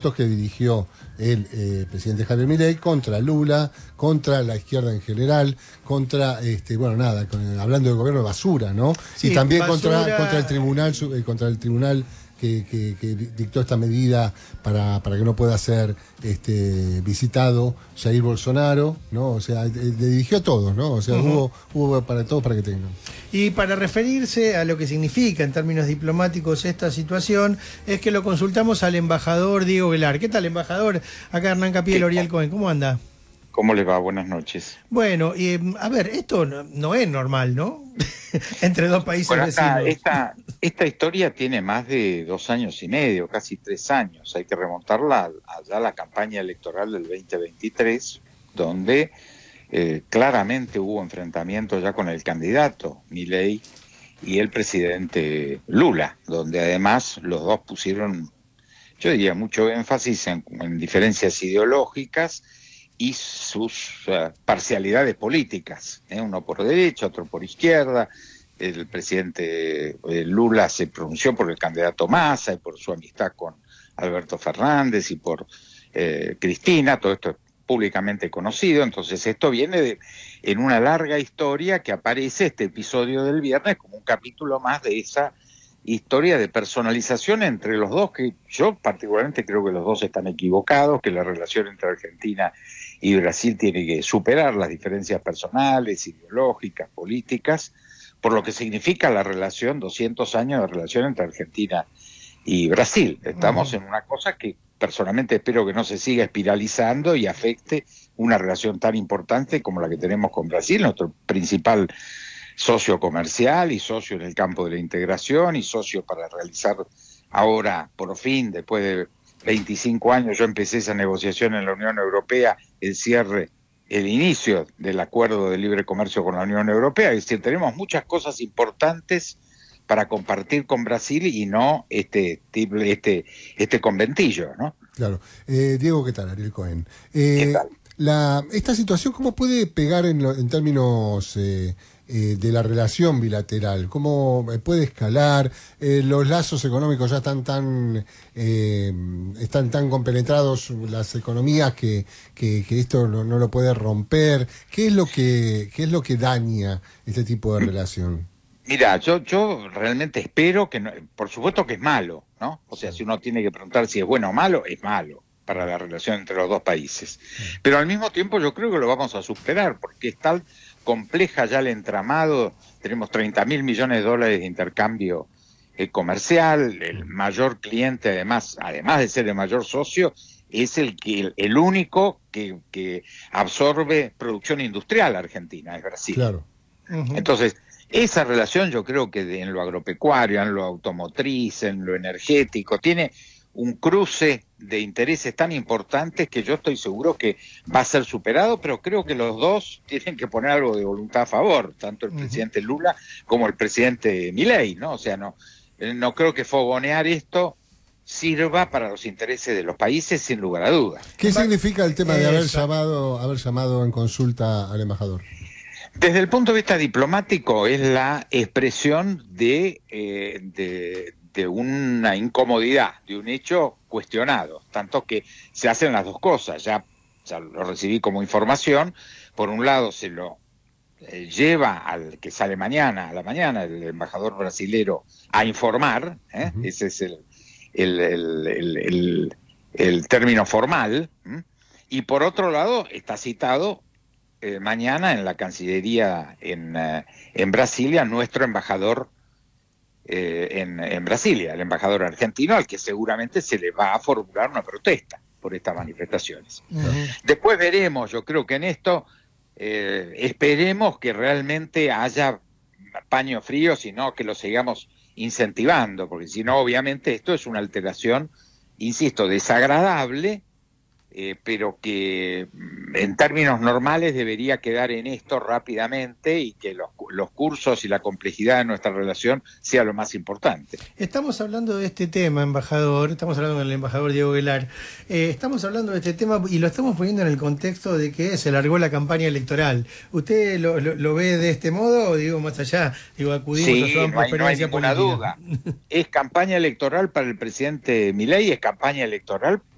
que dirigió el presidente Javier Milei contra Lula, contra la izquierda en general, contra, hablando del gobierno de basura, ¿no? Sí, y también basura, contra el tribunal que dictó esta medida para que no pueda ser visitado Jair Bolsonaro, ¿no? O sea, le dirigió a todos, ¿no? O sea, hubo para todos para que tengan. Y para referirse a lo que significa en términos diplomáticos esta situación, es que lo consultamos al embajador Diego Velar. ¿Qué tal, embajador? Acá Hernán Capiel, Oriel Cohen, ¿cómo anda? ¿Cómo le va? Buenas noches. Bueno, a ver, esto no es normal, ¿no? Entre dos países vecinos. Esta historia tiene más de 2 años y medio, casi 3 años. Hay que remontarla allá a la campaña electoral del 2023, donde claramente hubo enfrentamiento ya con el candidato Milei y el presidente Lula, donde además los dos pusieron, yo diría, mucho énfasis en diferencias ideológicas y sus parcialidades políticas, uno por derecha, otro por izquierda. El presidente Lula se pronunció por el candidato Massa y por su amistad con Alberto Fernández y por Cristina. Todo esto es públicamente conocido. Entonces esto viene en una larga historia que aparece este episodio del viernes como un capítulo más de esa historia de personalización entre los dos, que yo particularmente creo que los dos están equivocados, que la relación entre Argentina y Brasil tiene que superar las diferencias personales, ideológicas, políticas, por lo que significa la relación, 200 años de relación entre Argentina y Brasil. Estamos en una cosa que personalmente espero que no se siga espiralizando y afecte una relación tan importante como la que tenemos con Brasil, nuestro principal socio comercial y socio en el campo de la integración y socio para realizar ahora, por fin, después de 25 años, yo empecé esa negociación en la Unión Europea, el inicio del acuerdo de libre comercio con la Unión Europea. Es decir, tenemos muchas cosas importantes para compartir con Brasil y no este conventillo, ¿no? Claro. Diego, ¿qué tal? Ariel Cohen. ¿Qué tal? Esta situación, ¿cómo puede pegar en términos de la relación bilateral? ¿Cómo puede escalar? Los lazos económicos ya están tan compenetrados, las economías, que esto no lo puede romper. ¿Qué es lo que daña este tipo de relación? Mira, yo realmente espero que no, por supuesto que es malo, ¿no? O sea, si uno tiene que preguntar si es bueno o malo, es malo para la relación entre los dos países. Pero al mismo tiempo yo creo que lo vamos a superar, porque es tal compleja ya el entramado. Tenemos 30.000 millones de dólares de intercambio comercial. El mayor cliente, además de ser el mayor socio, es el único que absorbe producción industrial argentina, es Brasil. Claro. Entonces, esa relación yo creo que en lo agropecuario, en lo automotriz, en lo energético, tiene un cruce de intereses tan importantes que yo estoy seguro que va a ser superado, pero creo que los dos tienen que poner algo de voluntad a favor, tanto el presidente Lula como el presidente Milei, ¿no? O sea, no creo que fogonear esto sirva para los intereses de los países, sin lugar a dudas. ¿Qué significa el tema de haber llamado en consulta al embajador? Desde el punto de vista diplomático es la expresión de una incomodidad, de un hecho cuestionado, tanto que se hacen las dos cosas. Ya lo recibí como información. Por un lado se lo lleva al que sale mañana a la mañana el embajador brasilero a informar, ese es el término formal, y por otro lado está citado mañana en la Cancillería en Brasilia nuestro embajador en Brasilia, el embajador argentino, al que seguramente se le va a formular una protesta por estas manifestaciones. Después veremos, yo creo que en esto esperemos que realmente haya paño frío, sino que lo sigamos incentivando, porque si no, obviamente esto es una alteración, insisto, desagradable, pero que en términos normales debería quedar en esto rápidamente y que los cursos y la complejidad de nuestra relación sea lo más importante. Estamos hablando de este tema, embajador, estamos hablando con el embajador Diego Velar, estamos hablando de este tema y lo estamos poniendo en el contexto de que se largó la campaña electoral. ¿Usted lo ve de este modo o digo más allá? Digo, acudimos a su amplia experiencia política. No hay ninguna duda. Es campaña electoral para el presidente Milei, es campaña electoral